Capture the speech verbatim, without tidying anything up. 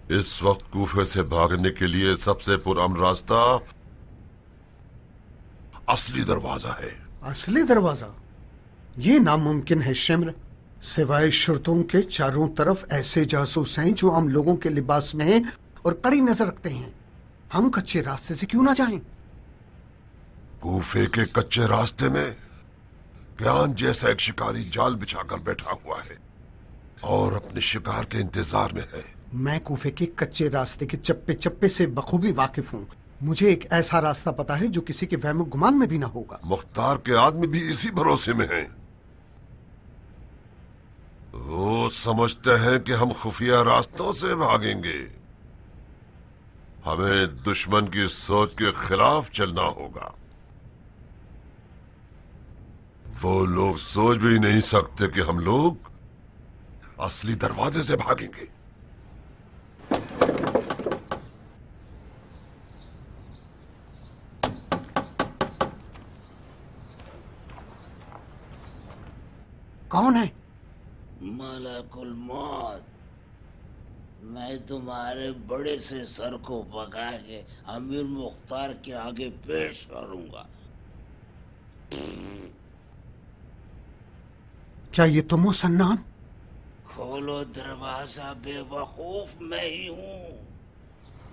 इस वक्त कूफे से भागने के लिए सबसे पुरअमन रास्ता असली दरवाजा है। असली दरवाजा? ये नामुमकिन है शिम्र। सिवाय शुरतों के चारों तरफ ऐसे जासूस हैं जो हम लोगों के लिबास में हैं और कड़ी नजर रखते हैं। हम कच्चे रास्ते से क्यों ना जाएं? कूफे के कच्चे रास्ते में ज्ञान जैसा एक शिकारी जाल बिछाकर बैठा हुआ है और अपने शिकार के इंतजार में है। मैं कूफे के कच्चे रास्ते के चप्पे चप्पे से बखूबी वाकिफ हूँ। मुझे एक ऐसा रास्ता पता है जो किसी के वहम गुमान में भी ना होगा। मुख्तार के आदमी भी इसी भरोसे में हैं। वो समझते हैं कि हम खुफिया रास्तों से भागेंगे। हमें दुश्मन की सोच के खिलाफ चलना होगा। वो लोग सोच भी नहीं सकते कि हम लोग असली दरवाजे से भागेंगे। कौन है? मलकुल मौत। मैं तुम्हारे बड़े से सर को पका के अमीर मुख्तार के आगे पेश करूंगा। क्या ये तुम हो सन्नान? खोलो दरवाजा बेवकूफ, मैं ही हूं।